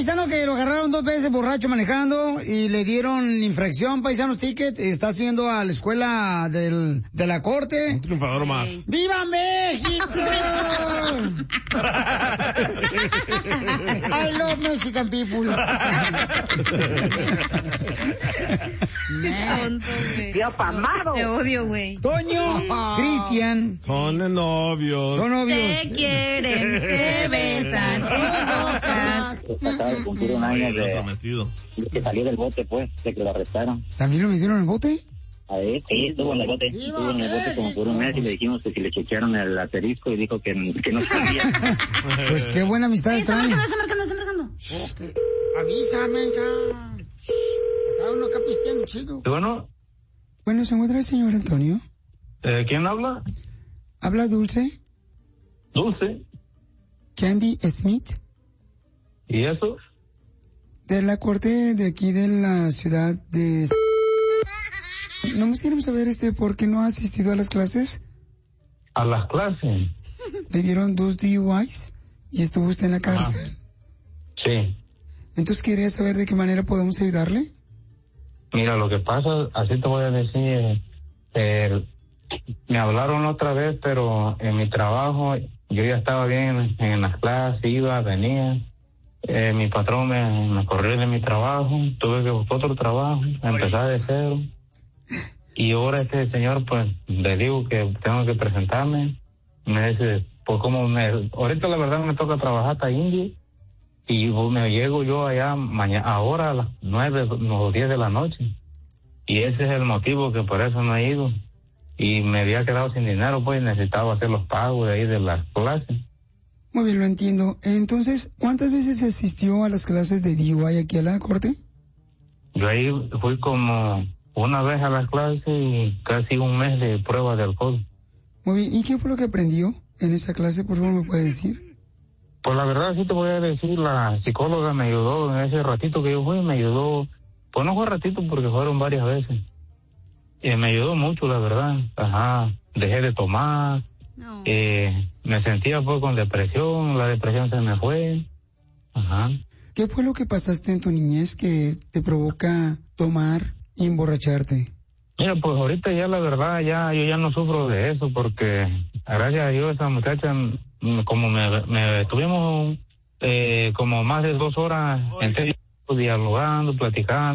paisano que lo agarraron 2 veces borracho manejando y le dieron infracción, paisanos, ticket. Está haciendo a la escuela de la corte. Un triunfador más. ¡Viva México! I love Mexican people. Tío Pamado. Te odio, güey. Toño, Cristian. Son novios. Son novios. Se quieren, se besan en bocas. Acaba de cumplir un año de que salió del bote, pues, de que lo arrestaron. ¿También lo metieron en el bote? A ver, sí, estuvo en el bote. Estuvo en el bote como por un mes y le dijimos que si le chequearon el asterisco y dijo que no sabía. Pues qué buena amistad Está traen. marcando. Okay. Avísame, ya. Acá uno acá pisteando chido. Bueno, Bueno, ¿se encuentra el señor Antonio? ¿quién habla? ¿Habla Dulce? Dulce. Candy Smith. ¿Y eso? De la corte de aquí de la ciudad de... No más queremos saber, ¿por qué no ha asistido a las clases? ¿A las clases? Le dieron 2 DUIs y estuvo usted en la cárcel. Sí. Entonces quería saber de qué manera podemos ayudarle. Mira, lo que pasa, así te voy a decir, me hablaron otra vez, pero en mi trabajo yo ya estaba bien en las clases, iba, venía. Mi patrón me corrió de mi trabajo, tuve que buscar otro trabajo, empezar de cero. Y ahora este señor, pues, le digo que tengo que presentarme. Me dice, pues ahorita la verdad me toca trabajar hasta India. Y me llego yo allá ahora a las 9 o 10 de la noche. Y ese es el motivo que por eso no he ido. Y me había quedado sin dinero, pues necesitaba hacer los pagos de ahí de las clases. Muy bien, lo entiendo. Entonces, ¿cuántas veces asistió a las clases de DUI aquí a la corte? Yo ahí fui como una vez a las clases y casi un mes de prueba de alcohol. Muy bien, ¿y qué fue lo que aprendió en esa clase? Por favor, ¿me puede decir? Pues la verdad sí te voy a decir, la psicóloga me ayudó en ese ratito que yo fui, me ayudó, pues no fue ratito porque fueron varias veces. Y me ayudó mucho, la verdad. Ajá, dejé de tomar, me sentía pues con depresión, la depresión se me fue. Ajá. ¿Qué fue lo que pasaste en tu niñez que te provoca tomar y emborracharte? Mira, pues ahorita ya la verdad, yo ya no sufro de eso porque gracias a Dios esa muchacha, como me tuvimos como más de 2 horas dialogando, platicando.